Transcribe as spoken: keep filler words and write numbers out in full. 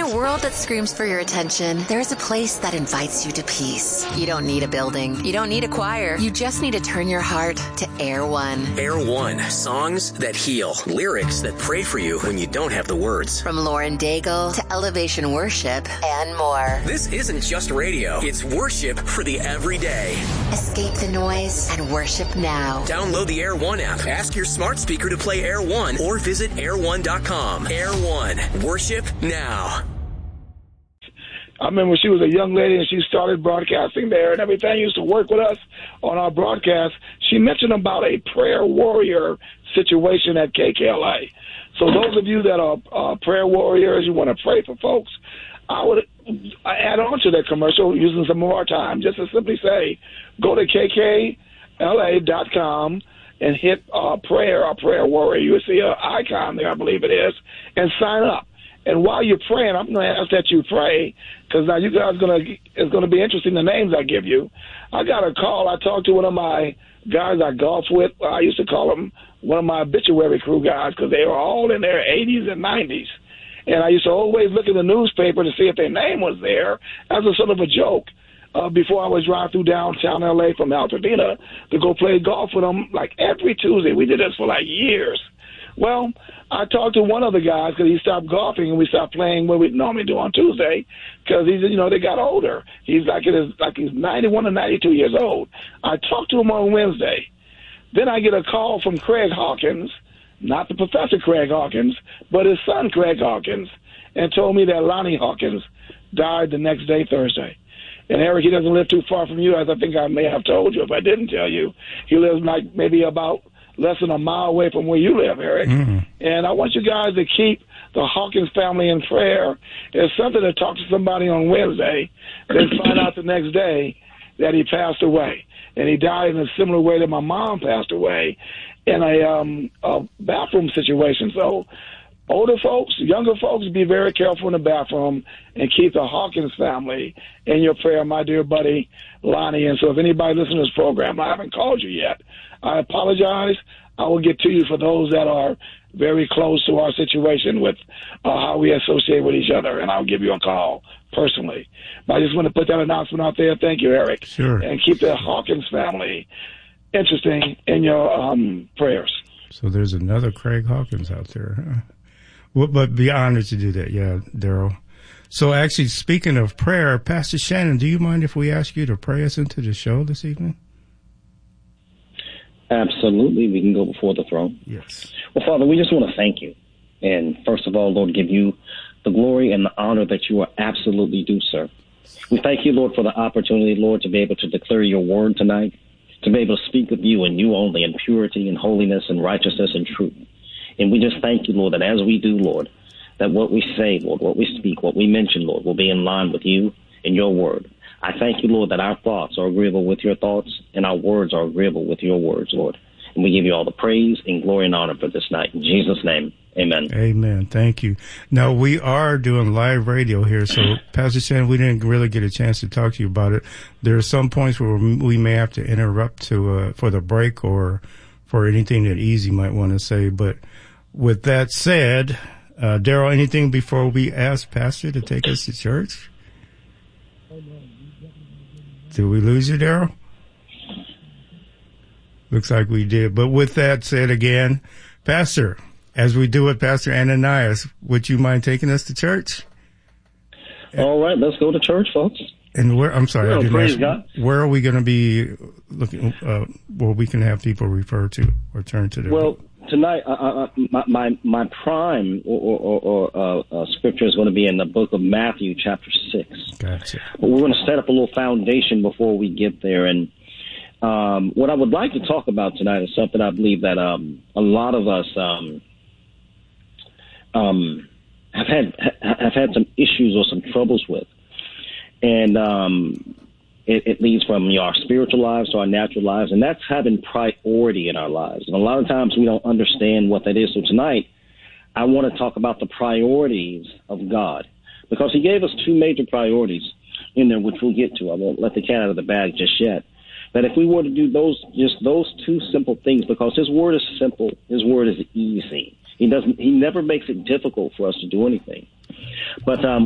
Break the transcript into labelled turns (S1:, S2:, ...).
S1: a world that screams for your attention, there's a place that invites you to peace. You don't need a building. You don't need a choir. You just need to turn your heart to Air One.
S2: Air One. Songs that heal. Lyrics that pray for you when you don't have the words.
S1: From Lauren Daigle to Elevation Worship and more.
S2: This isn't just radio. It's worship for the everyday.
S1: Escape the noise and worship now.
S2: Download the Air One app. Ask your smart speaker to play Air One or visit air one dot com. Air One. Worship now.
S3: I remember she was a young lady and she started broadcasting there and everything. Used to work with us on our broadcast. She mentioned about a prayer warrior situation at K K L A. So those of you that are uh, prayer warriors, you want to pray for folks, I would add on to that commercial using some of our time just to simply say, go to K K L A dot com and hit uh, prayer or prayer warrior. You will see an icon there, I believe it is, and sign up. And while you're praying, I'm going to ask that you pray, because now you guys going to it's going to be interesting the names I give you. I got a call. I talked to one of my guys I golf with. I used to call them one of my obituary crew guys because they were all in their eighties and nineties. And I used to always look in the newspaper to see if their name was there as a sort of a joke uh, before I would drive through downtown L A from Altadena to go play golf with them like every Tuesday. We did this for like years. Well, I talked to one of the guys because he stopped golfing and we stopped playing what we normally do on Tuesday because he's, you know, they got older. He's like, it is, like he's ninety-one or ninety-two years old. I talked to him on Wednesday. Then I get a call from Craig Hawkins, not the Professor Craig Hawkins, but his son Craig Hawkins, and told me that Lonnie Hawkins died the next day, Thursday. And Eric, he doesn't live too far from you, as I think I may have told you if I didn't tell you. He lives like maybe about less than a mile away from where you live, Eric. Mm-hmm. And I want you guys to keep the Hawkins family in prayer. It's something to talk to somebody on Wednesday, then find out the next day that he passed away. And he died in a similar way that my mom passed away in a, um, a bathroom situation. So older folks, younger folks, be very careful in the bathroom and keep the Hawkins family in your prayer, my dear buddy Lonnie. And so if anybody listens to this program, I haven't called you yet, I apologize. I will get to you for those that are very close to our situation with uh, how we associate with each other, and I'll give you a call personally. But I just want to put that announcement out there. Thank you, Eric.
S4: Sure.
S3: And keep the Hawkins family interesting in your um, prayers.
S4: So there's another Craig Hawkins out there. Huh? Well, but be honored to do that. Yeah, Daryl. So actually, speaking of prayer, Pastor Shannon, do you mind if we ask you to pray us into the show this evening?
S5: Absolutely. We can go before the throne.
S4: Yes.
S5: Well, Father, we just want to thank you. And first of all, Lord, give you the glory and the honor that you are absolutely due, sir. We thank you, Lord, for the opportunity, Lord, to be able to declare your word tonight, to be able to speak of you and you only in purity and holiness and righteousness and truth. And we just thank you, Lord, that as we do, Lord, that what we say, Lord, what we speak, what we mention, Lord, will be in line with you and your word. I thank you, Lord, that our thoughts are agreeable with your thoughts and our words are agreeable with your words, Lord. And we give you all the praise and glory and honor for this night. In Jesus' name, amen.
S4: Amen. Thank you. Now, we are doing live radio here, so Pastor Shannon, we didn't really get a chance to talk to you about it. There are some points where we may have to interrupt to uh, for the break or for anything that Easy might want to say. But with that said, uh, Daryl, anything before we ask Pastor to take us to church? Did we lose you, Daryl? Looks like we did. But with that said again, Pastor, as we do with Pastor Ananias, would you mind taking us to church?
S5: All right, let's go to church, folks.
S4: And where, I'm sorry,
S5: well,
S4: I didn't
S5: praise
S4: ask,
S5: God.
S4: Where are we going to be looking, uh, where we can have people refer to or turn to their...
S5: Well, tonight, uh, uh, my, my, my prime or, or, or uh, uh, scripture is going to be in the book of Matthew, chapter six.
S4: Gotcha.
S5: But we're going to set up a little foundation before we get there. And um, what I would like to talk about tonight is something I believe that um, a lot of us um, um, have had have had some issues or some troubles with. And um, it, it leads from you know, our spiritual lives to our natural lives, and that's having priority in our lives. And a lot of times we don't understand what that is. So tonight, I want to talk about the priorities of God, because he gave us two major priorities in there, which we'll get to. I won't let the cat out of the bag just yet. That if we were to do those, just those two simple things, because his word is simple, his word is easy. He doesn't. He never makes it difficult for us to do anything. But um,